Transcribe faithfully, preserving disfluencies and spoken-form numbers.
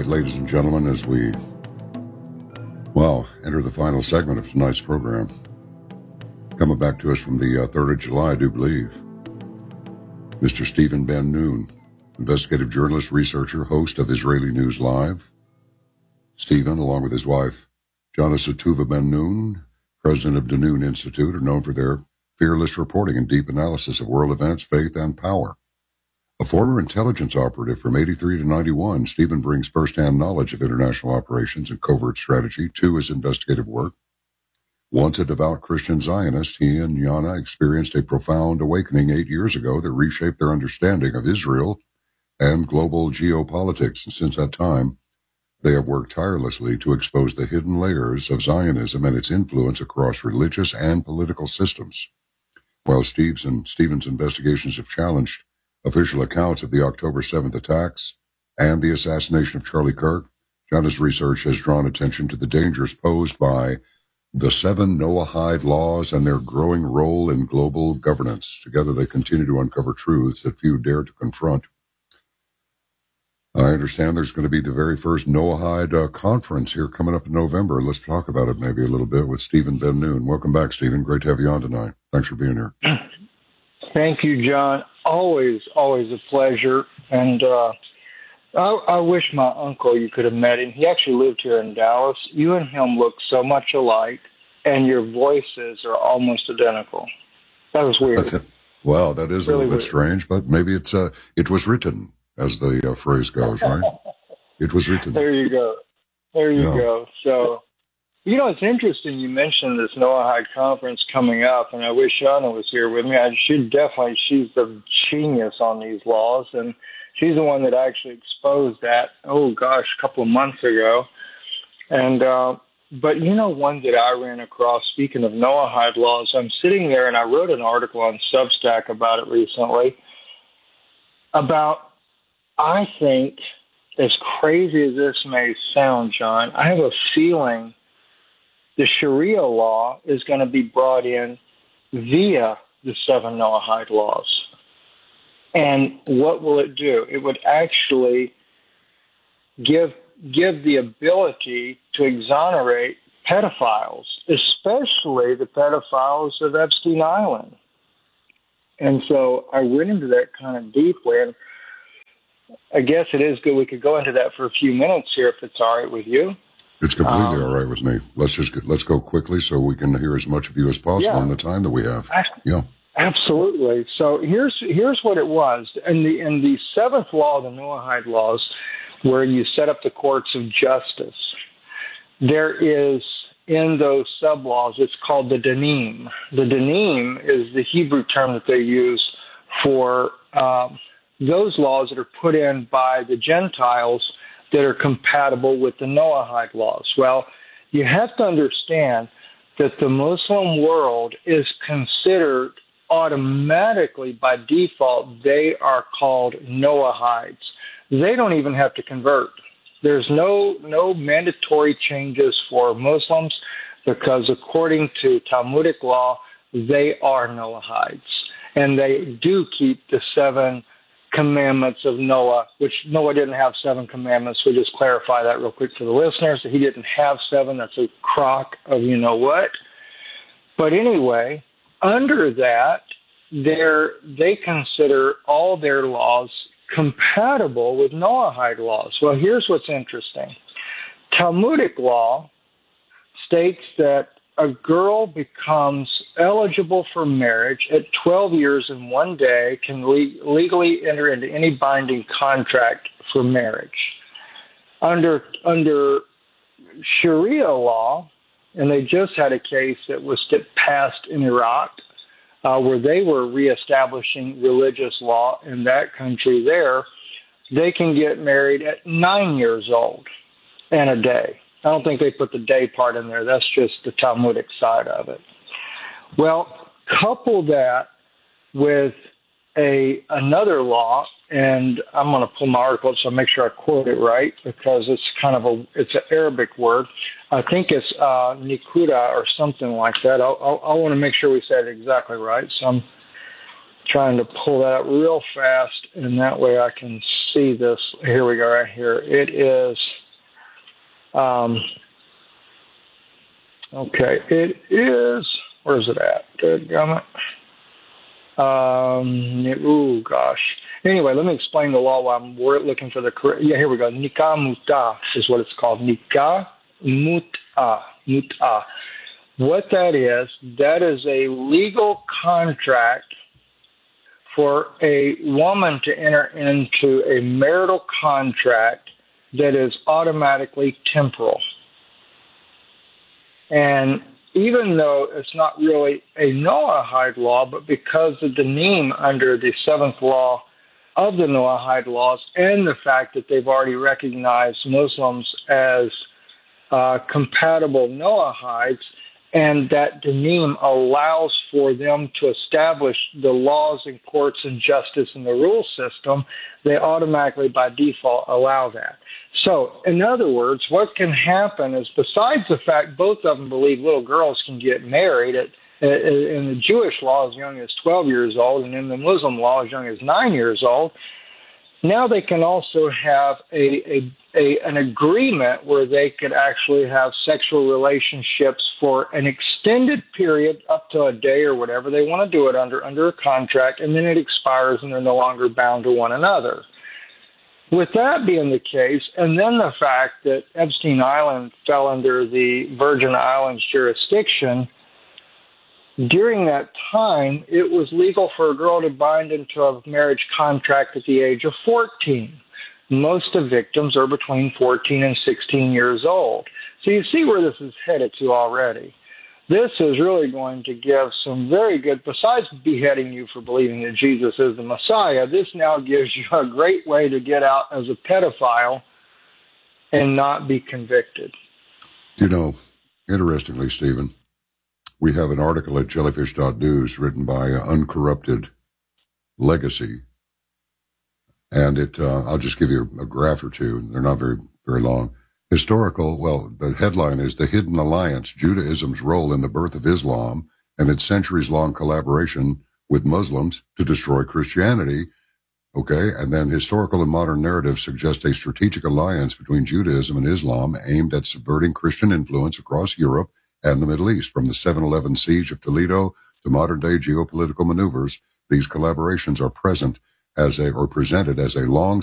right, ladies and gentlemen, as we, well, enter the final segment of tonight's program. Coming back to us from the uh, third of July, I do believe, Mister Stephen Ben-Nun, investigative journalist, researcher, host of Israeli News Live. Stephen, along with his wife, Jana Satuva Ben-Nun, president of Ben-Nun Institute, are known for their fearless reporting and deep analysis of world events, faith, and power. A former intelligence operative from eighty-three to ninety-one, Stephen brings firsthand knowledge of international operations and covert strategy to his investigative work. Once a devout Christian Zionist, he and Jana experienced a profound awakening eight years ago that reshaped their understanding of Israel and global geopolitics. And since that time, they have worked tirelessly to expose the hidden layers of Zionism and its influence across religious and political systems. While Steve's and Stephen's investigations have challenged official accounts of the October seventh attacks and the assassination of Charlie Kirk, Jana's research has drawn attention to the dangers posed by the seven Noahide laws and their growing role in global governance. Together they continue to uncover truths that few dare to confront. I understand there's going to be the very first Noahide uh, conference here coming up in November. Let's talk about it maybe a little bit with Stephen Ben-Nun. Welcome back, Stephen. Great to have you on tonight. Thanks for being here. Thank you, John. Always, always a pleasure. And uh, I, I wish my uncle, you could have met him. He actually lived here in Dallas. You and him look so much alike, and your voices are almost identical. That was weird. Wow, that is really a little bit weird. Strange, but maybe it's uh, it was written, as the uh, phrase goes, right? It was written. There you go. There you yeah. go. So, you know, it's interesting you mentioned this Noahide conference coming up, and I wish Jana was here with me. I should definitely, she's the genius on these laws, and she's the one that actually exposed that, oh gosh, a couple of months ago. And, uh, but you know, one that I ran across, speaking of Noahide laws, I'm sitting there and I wrote an article on Substack about it recently, about, I think, as crazy as this may sound, John, I have a feeling the Sharia law is going to be brought in via the seven Noahide laws. And what will it do? It would actually give give the ability to exonerate pedophiles, especially the pedophiles of Epstein Island. And so I went into that kind of deeply, and I guess it is good we could go into that for a few minutes here, if it's all right with you. It's completely um, all right with me. Let's just get, let's go quickly so we can hear as much of you as possible yeah, in the time that we have. I, yeah, absolutely. So here's here's what it was in the in the seventh law, the Noahide laws, where you set up the courts of justice. There is in those sub laws, it's called the dinim. The dinim is the Hebrew term that they use for um, those laws that are put in by the Gentiles that are compatible with the Noahide laws. Well, you have to understand that the Muslim world is considered automatically, by default, they are called Noahides. They don't even have to convert. There's no no mandatory changes for Muslims because according to Talmudic law, they are Noahides. And they do keep the seven commandments of Noah, which Noah didn't have seven commandments. We'll just clarify that real quick for the listeners. He didn't have seven. That's a crock of you know what. But anyway, under that, they're, they consider all their laws compatible with Noahide laws. Well, here's what's interesting. Talmudic law states that a girl becomes eligible for marriage at twelve years and one day, can le- legally enter into any binding contract for marriage. Under under Sharia law, and they just had a case that was passed in Iraq, uh, where they were reestablishing religious law in that country there, they can get married at nine years old and a day. I don't think they put the day part in there. That's just the Talmudic side of it. Well, couple that with a another law, and I'm going to pull my article so I make sure I quote it right because it's kind of a it's an Arabic word. I think it's uh, nikuda or something like that. I'll, I'll, I want to make sure we say it exactly right. So I'm trying to pull that out real fast, and that way I can see this. Here we go, right here. It is, um, okay, it is, where's it at? Good gummit. Um, ooh, gosh. Anyway, let me explain the law while I'm looking for the correct. Yeah, here we go. Nikah muta is what it's called. Nikah muta. Muta. What that is, that is a legal contract for a woman to enter into a marital contract that is automatically temporal. And even though it's not really a Noahide law, but because of the name under the seventh law of the Noahide laws and the fact that they've already recognized Muslims as uh, compatible Noahides, and that Dinim allows for them to establish the laws and courts and justice and the rule system, they automatically by default allow that. So, in other words, what can happen is, besides the fact both of them believe little girls can get married at, in the Jewish law as young as twelve years old, and in the Muslim law as young as nine years old, now they can also have a, a, a an agreement where they could actually have sexual relationships for an extended period, up to a day or whatever they want to do it under, under a contract, and then it expires and they're no longer bound to one another. With that being the case, and then the fact that Epstein Island fell under the Virgin Islands jurisdiction, during that time, it was legal for a girl to bind into a marriage contract at the age of fourteen. Most of victims are between fourteen and sixteen years old. So you see where this is headed to already. This is really going to give some very good, besides beheading you for believing that Jesus is the Messiah, this now gives you a great way to get out as a pedophile and not be convicted. You know, interestingly, Stephen, we have an article at jellyfish dot news written by uh, Uncorrupted Legacy. And it, uh, I'll just give you a graph or two. They're not very, very long. Historical, well, the headline is The Hidden Alliance, Judaism's Role in the Birth of Islam and its Centuries-Long Collaboration with Muslims to Destroy Christianity. Okay, and then historical and modern narratives suggest a strategic alliance between Judaism and Islam aimed at subverting Christian influence across Europe and the Middle East. From the seven eleven siege of Toledo to modern-day geopolitical maneuvers, these collaborations are present as a, or presented as a long